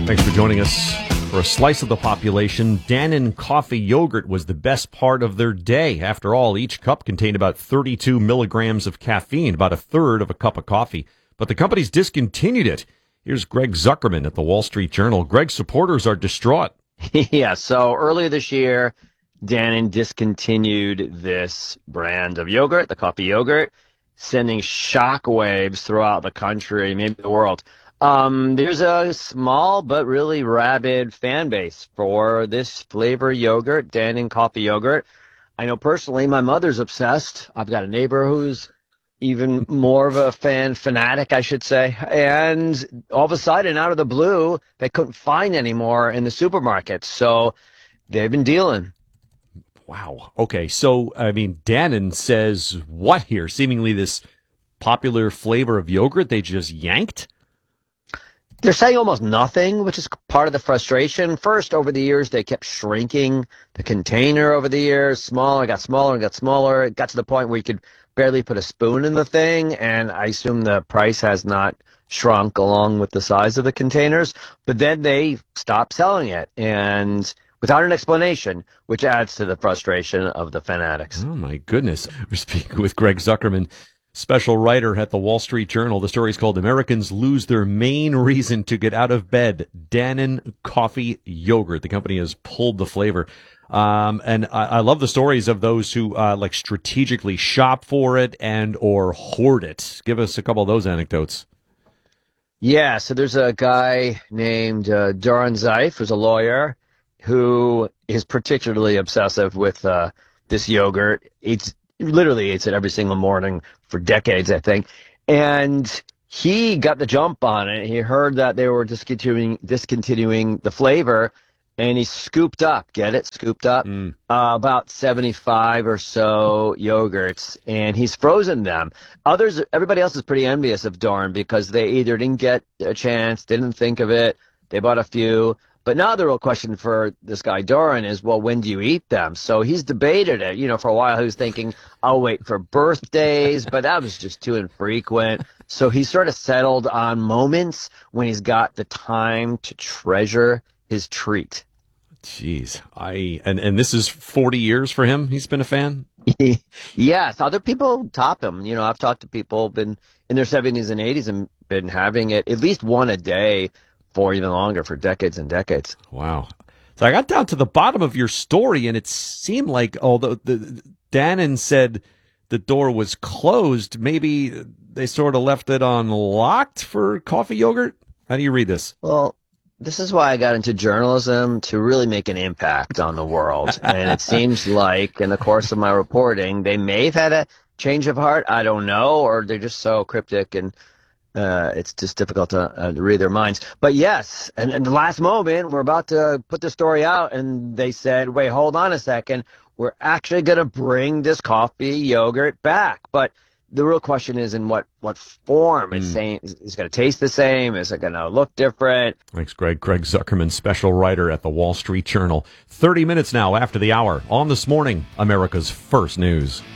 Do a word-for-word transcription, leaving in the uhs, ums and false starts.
Thanks for joining us. For a slice of the population, Dannon coffee yogurt was the best part of their day. After all, each cup contained about thirty-two milligrams of caffeine, about a third of a cup of coffee. But the company's discontinued it. Here's Greg Zuckerman at the Wall Street Journal. Greg's supporters are distraught. Yeah, so earlier this year, Dannon discontinued this brand of yogurt, the coffee yogurt, sending shockwaves throughout the country, maybe the world. Um, there's a small but really rabid fan base for this flavor yogurt, Dannon coffee yogurt. I know personally my mother's obsessed. I've got a neighbor who's even more of a fan fanatic, I should say. And all of a sudden, out of the blue, they couldn't find any more in the supermarkets. So they've been dealing. Wow. Okay, so, I mean, Dannon says what here? Seemingly this popular flavor of yogurt they just yanked? They're saying almost nothing, which is part of the frustration. First, over the years, they kept shrinking the container over the years. Smaller, got smaller, and got smaller. It got to the point where you could barely put a spoon in the thing, and I assume the price has not shrunk along with the size of the containers. But then they stopped selling it, and without an explanation, which adds to the frustration of the fanatics. Oh, my goodness. We're speaking with Greg Zuckerman, special writer at the Wall Street Journal. The story is called Americans Lose Their Main Reason to Get Out of Bed. Dannon coffee yogurt. The company has pulled the flavor. Um, and I, I love the stories of those who uh, like strategically shop for it and or hoard it. Give us a couple of those anecdotes. Yeah, so there's a guy named uh, Doron Zeif, who's a lawyer, who is particularly obsessive with uh, this yogurt. Eats literally eats it every single morning for decades, I think. And he got the jump on it. He heard that they were discontinuing discontinuing the flavor, and he scooped up, get it, scooped up, mm. uh, about seventy-five or so yogurts, and he's frozen them. Others, everybody else is pretty envious of Doron because they either didn't get a chance, didn't think of it, they bought a few. But now the real question for this guy Doron is, well, when do you eat them? So he's debated it. You know, for a while he was thinking, I'll wait for birthdays, but that was just too infrequent. So he sort of settled on moments when he's got the time to treasure his treat. Jeez, I and and this is forty years for him. He's been a fan. Yes, other people top him. You know, I've talked to people been in their seventies and eighties and been having it at least one a day for even longer, for decades and decades. Wow. So I got down to the bottom of your story, and it seemed like although the Dannon said the door was closed, maybe they sort of left it unlocked for coffee yogurt. How do you read this? Well, this is why I got into journalism, to really make an impact on the world. And it seems like in the course of my reporting, they may have had a change of heart. I don't know, or they're just so cryptic and uh, it's just difficult to, uh, to read their minds. But yes, and in the last moment, we're about to put the story out, and they said, wait, hold on a second. We're actually going to bring this coffee yogurt back. But the real question is in what, what form. It's mm. saying, is it going to taste the same? Is it going to look different? Thanks, Greg. Greg Zuckerman, special writer at the Wall Street Journal. thirty minutes now after the hour on This Morning, America's First News.